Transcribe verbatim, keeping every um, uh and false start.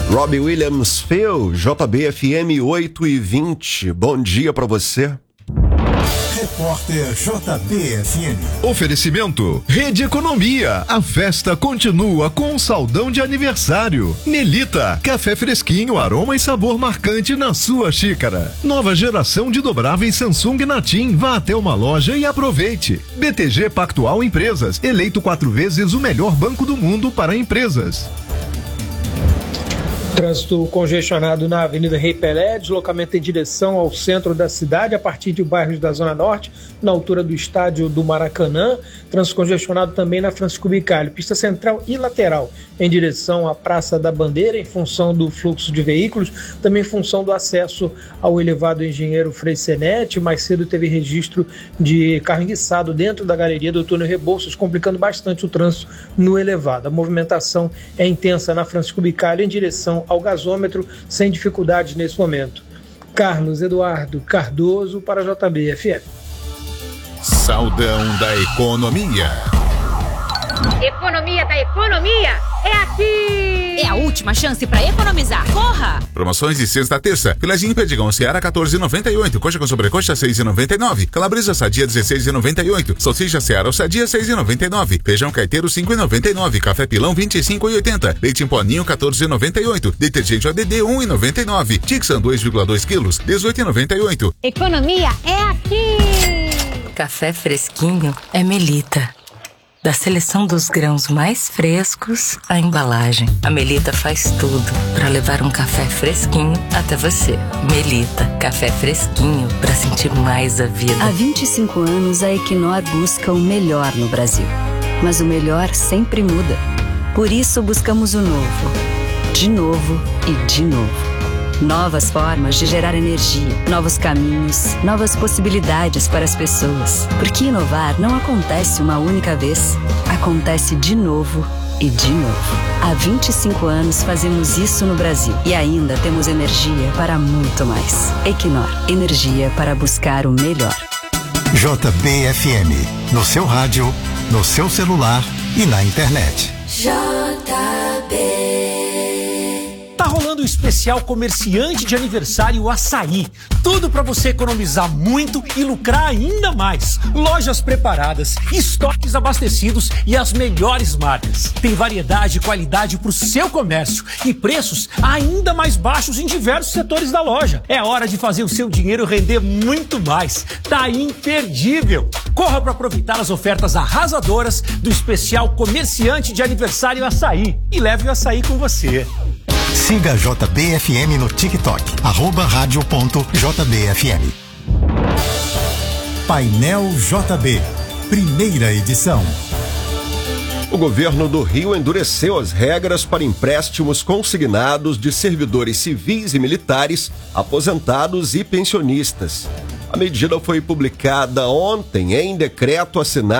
Robbie Williams, Phil, J B F M oito e vinte. Bom dia pra você. Repórter J B F M. Oferecimento Rede Economia. A festa continua com um saldão de aniversário. Melita, café fresquinho, aroma e sabor marcante na sua xícara. Nova geração de dobráveis Samsung Natim. Vá até uma loja e aproveite. B T G Pactual Empresas, eleito quatro vezes o melhor banco do mundo para empresas. Trânsito congestionado na Avenida Rei Pelé, deslocamento em direção ao centro da cidade, a partir de bairros da Zona Norte, na altura do estádio do Maracanã. Trânsito congestionado também na Francisco Bicalho, pista central e lateral, em direção à Praça da Bandeira, em função do fluxo de veículos, também em função do acesso ao elevado Engenheiro Frei Senete. Mais cedo teve registro de carro enguiçado dentro da galeria do túnel Rebouças, complicando bastante o trânsito no elevado. A movimentação é intensa na Francisco Bicalho, em direção ao gasômetro, sem dificuldades nesse momento. Carlos Eduardo Cardoso para a J B F M. Saldão da Economia. Economia da Economia é aqui! É a última chance para economizar. Corra! Promoções de sexta a terça. Filezinho Perdigão Seara quatorze e noventa e oito. Coxa com sobrecoxa seis e noventa e nove. Calabresa Sadia dezesseis e noventa e oito. Salsicha Seara ou Sadia seis e noventa e nove. Feijão Caeteiro cinco e noventa e nove. Café Pilão vinte e cinco e oitenta. Leite em pó Ninho quatorze e noventa e oito. Detergente A D D um e noventa e nove. Tixan dois vírgula dois quilos dezoito e noventa e oito. Economia é aqui! Café fresquinho é Melita. Da seleção dos grãos mais frescos à embalagem, a Melita faz tudo para levar um café fresquinho até você. Melita, café fresquinho para sentir mais a vida. Há vinte e cinco anos a Equinor busca o melhor no Brasil. Mas o melhor sempre muda. Por isso buscamos o novo. De novo e de novo. Novas formas de gerar energia, novos caminhos, novas possibilidades para as pessoas. Porque inovar não acontece uma única vez, acontece de novo e de novo. Há vinte e cinco anos fazemos isso no Brasil e ainda temos energia para muito mais. Equinor, energia para buscar o melhor. J B F M, no seu rádio, no seu celular e na internet. J B. Tá rolando o especial comerciante de aniversário Açaí. Tudo para você economizar muito e lucrar ainda mais. Lojas preparadas, estoques abastecidos e as melhores marcas. Tem variedade e qualidade pro seu comércio e preços ainda mais baixos em diversos setores da loja. É hora de fazer o seu dinheiro render muito mais. Tá imperdível. Corra para aproveitar as ofertas arrasadoras do especial comerciante de aniversário Açaí e leve o açaí com você. Siga a J B F M no TikTok, arroba rádio ponto J B F M. Painel J B, primeira edição. O governo do Rio endureceu as regras para empréstimos consignados de servidores civis e militares, aposentados e pensionistas. A medida foi publicada ontem em decreto assinado